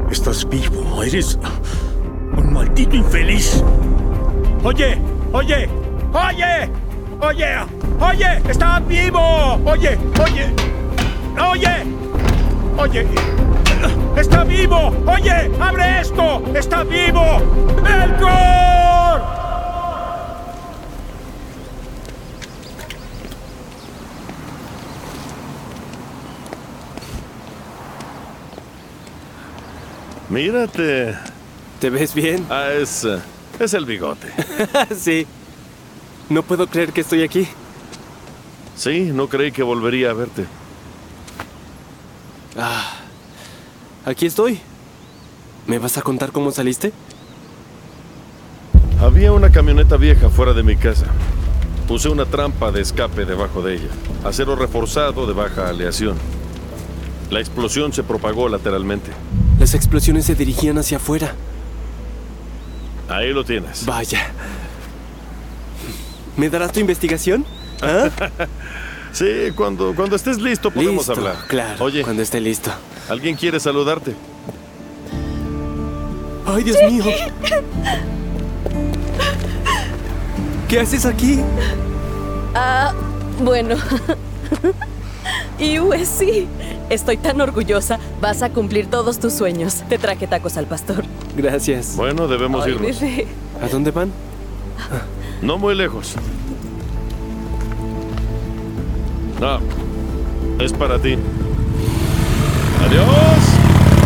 Estás vivo. Eres un maldito infeliz. Oye, oye, oye, oye, oye, está vivo. Oye, oye, oye, oye, está vivo. Oye, abre esto. Está vivo. ¡Melkor! Mírate. ¿Te ves bien? Ah, es el bigote. Sí. No puedo creer que estoy aquí. Sí, no creí que volvería a verte. Aquí estoy. ¿Me vas a contar cómo saliste? Había una camioneta vieja fuera de mi casa. Puse una trampa de escape debajo de ella. Acero reforzado de baja aleación. La explosión se propagó lateralmente. Las explosiones se dirigían hacia afuera. Ahí lo tienes. Vaya. ¿Me darás tu investigación? ¿Ah? Sí, cuando estés listo podemos Listo, hablar. claro, Oye, cuando esté listo. ¿alguien quiere saludarte? ¡Ay, Dios mío! ¿Qué haces aquí? Bueno. Y sí, estoy tan orgullosa. Vas a cumplir todos tus sueños. Te traje tacos al pastor. Gracias. Bueno, debemos Ay, irnos. bebé. ¿A dónde van? No muy lejos. No, es para ti. Adiós.